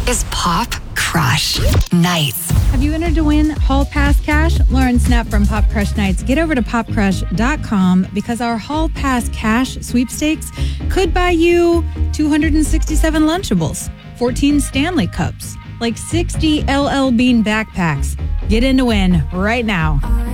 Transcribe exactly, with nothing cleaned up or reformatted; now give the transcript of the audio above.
is Pop Crush Nights. Have you entered to win Hall Pass cash? Lauren Snap from Pop Crush Nights. Get over to pop crush dot com because our Hall Pass cash sweepstakes could buy you two hundred sixty-seven Lunchables, fourteen Stanley Cups, like sixty L L Bean backpacks. Get in to win right now.